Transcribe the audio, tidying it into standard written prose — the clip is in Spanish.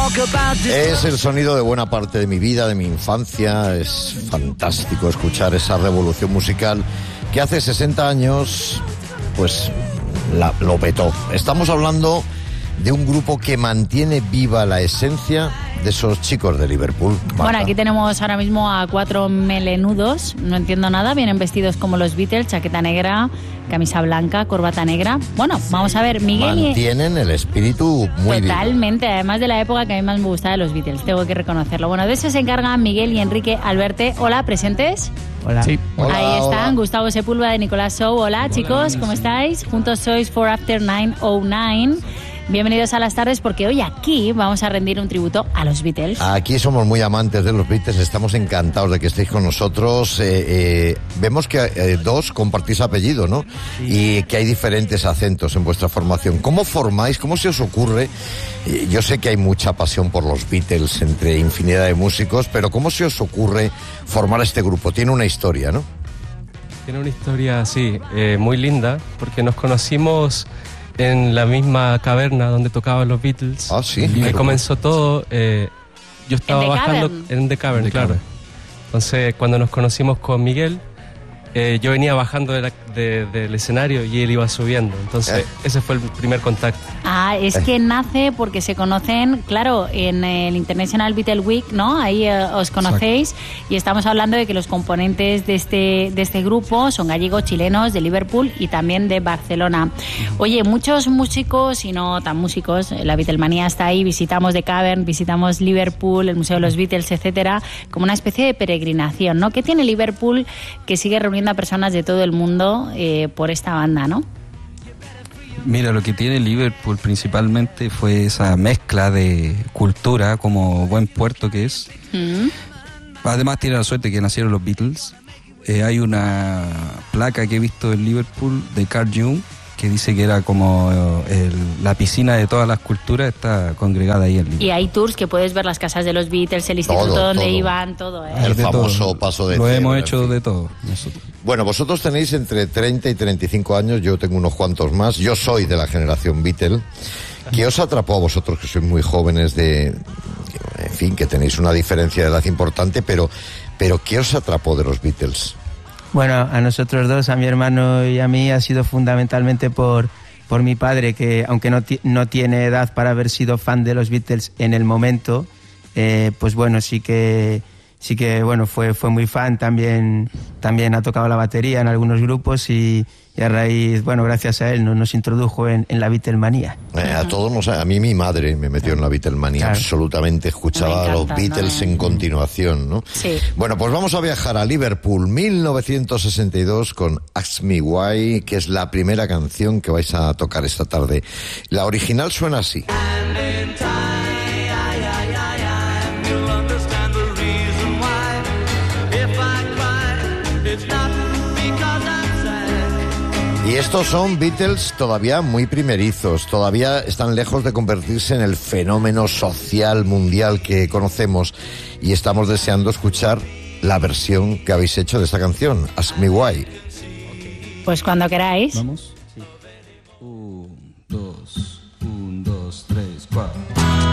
Es el sonido de buena parte de mi vida, de mi infancia. Es fantástico escuchar esa revolución musical que hace 60 años, pues, lo petó. Estamos hablando de un grupo que mantiene viva la esencia de esos chicos de Liverpool. Marta. Bueno, aquí tenemos ahora mismo a 4 melenudos, no entiendo nada, vienen vestidos como los Beatles, chaqueta negra, camisa blanca, corbata negra. Bueno, vamos a ver, Miguel... Mantienen el espíritu muy Totalmente, además de la época que a mí más me gustaba de los Beatles, tengo que reconocerlo. Bueno, de eso se encargan Miguel y Enrique Alberte. Hola, ¿presentes? Hola. Sí. Hola, Ahí están, hola. Gustavo Sepúlveda de Nicolás Show. Hola, chicos, ¿cómo estáis? Juntos sois 4 After 909. Bienvenidos a las tardes porque hoy aquí vamos a rendir un tributo a los Beatles. Aquí somos muy amantes de los Beatles, estamos encantados de que estéis con nosotros. Vemos que dos compartís apellido, ¿no? Sí. Y que hay diferentes acentos en vuestra formación. ¿Cómo formáis? ¿Cómo se os ocurre? Yo sé que hay mucha pasión por los Beatles entre infinidad de músicos, pero ¿cómo se os ocurre formar este grupo? Tiene una historia, ¿no? Tiene una historia, sí, muy linda, porque nos conocimos en la misma caverna donde tocaban los Beatles. Ah, sí. Y comenzó todo. Yo estaba bajando en The Cavern, claro. Entonces, cuando nos conocimos con Miguel, yo venía bajando del escenario y él iba subiendo. Entonces, ese fue el primer contacto. Ah, es que nace porque se conocen, claro, en el International Beatle Week, ¿no? Ahí os conocéis. Exacto. Y estamos hablando de que los componentes de este grupo son gallegos, chilenos, de Liverpool y también de Barcelona. Oye, muchos músicos y no tan músicos, la Beatlemanía está ahí, visitamos The Cavern, visitamos Liverpool, el Museo de los Beatles, etcétera, como una especie de peregrinación, ¿no? ¿Qué tiene Liverpool que sigue reuniendo a personas de todo el mundo por esta banda, ¿no? Mira, lo que tiene Liverpool principalmente fue esa mezcla de cultura como buen puerto que es. Además tiene la suerte que nacieron los Beatles. Hay una placa que he visto en Liverpool de Carl Jung que dice que era como la piscina de todas las culturas, está congregada ahí en Liverpool. Y hay tours que puedes ver las casas de los Beatles, el instituto donde iban, todo. El famoso paso de Lo cebra, hemos hecho de todo nosotros. Bueno, vosotros tenéis entre 30 y 35 años, yo tengo unos cuantos más, yo soy de la generación Beatle. ¿Qué os atrapó a vosotros, que sois muy jóvenes, en fin, que tenéis una diferencia de edad importante, pero ¿qué os atrapó de los Beatles? Bueno, a nosotros dos, a mi hermano y a mí, ha sido fundamentalmente por mi padre, que aunque no tiene edad para haber sido fan de los Beatles en el momento, pues bueno, sí que bueno, fue muy fan, también ha tocado la batería en algunos grupos y a raíz, bueno, gracias a él nos introdujo en la Beatlemanía. A todos a mí mi madre me metió en la Beatlemanía, claro. Absolutamente, escuchaba a los Beatles en continuación, ¿no? Sí. Bueno, pues vamos a viajar a Liverpool, 1962, con Ask Me Why, que es la primera canción que vais a tocar esta tarde. La original suena así. Y estos son Beatles todavía muy primerizos, todavía están lejos de convertirse en el fenómeno social mundial que conocemos y estamos deseando escuchar la versión que habéis hecho de esta canción, Ask Me Why. Pues cuando queráis. ¿Vamos? Sí. 1, 2, 1, 2, 3.